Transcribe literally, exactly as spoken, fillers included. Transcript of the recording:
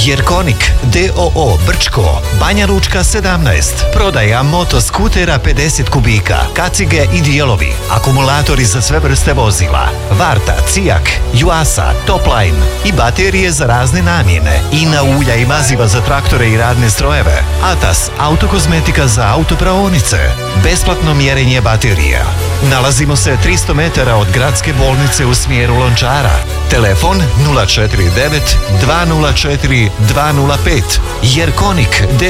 Jerkonik d o o Brčko, Banja Lučka sedamnaest. Prodaja motoskutera pedeset kubika, kacige i dijelovi, akumulatori za sve vrste vozila, Varta, Cijak, Juasa, Topline i baterije za razne namjene, Ina ulja i maziva za traktore i radne strojeve, Atas, autokozmetika za autopraonice, besplatno mjerenje baterija. Nalazimo se tristo metara od gradske bolnice u smjeru Lončara. Telefon nula četiri devet dva nula četiri dva nula pet. Jerkonik